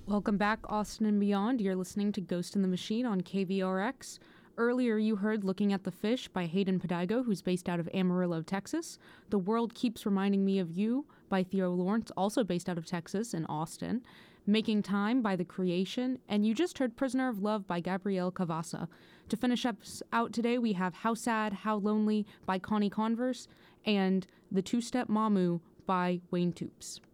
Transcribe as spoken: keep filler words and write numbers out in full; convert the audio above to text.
Welcome back, Austin and beyond. You're listening to Ghost in the Machine on K V R X. Earlier, you heard Looking at the Fish by Hayden Padago, who's based out of Amarillo, Texas. The World Keeps Reminding Me of You by Theo Lawrence, also based out of Texas in Austin. Making Time by The Creation. And you just heard Prisoner of Love by Gabrielle Cavassa. To finish up out today, we have How Sad, How Lonely by Connie Converse and The Two-Step Mamu by Wayne Toops.